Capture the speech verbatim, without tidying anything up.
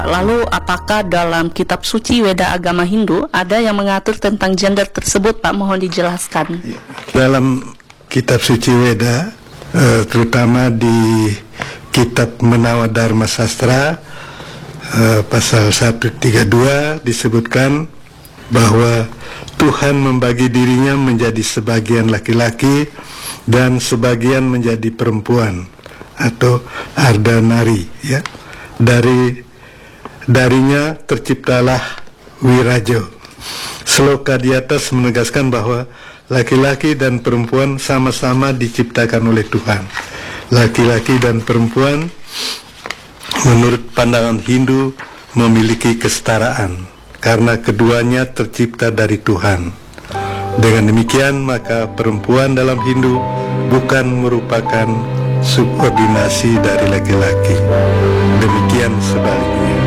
Lalu apakah dalam kitab suci Weda agama Hindu ada yang mengatur tentang gender tersebut, Pak? Mohon dijelaskan. Dalam kitab suci Weda, eh, terutama di kitab Menawa Dharma Sastra, eh, pasal seratus tiga puluh dua disebutkan bahwa Tuhan membagi dirinya menjadi sebagian laki-laki dan sebagian menjadi perempuan atau Ardhanari, ya. Dari Darinya terciptalah Wirajo. Sloka di atas menegaskan bahwa laki-laki dan perempuan sama-sama diciptakan oleh Tuhan. Laki-laki dan perempuan menurut pandangan Hindu memiliki kesetaraan karena keduanya tercipta dari Tuhan. Dengan demikian maka perempuan dalam Hindu bukan merupakan subordinasi dari laki-laki. Demikian sebaliknya.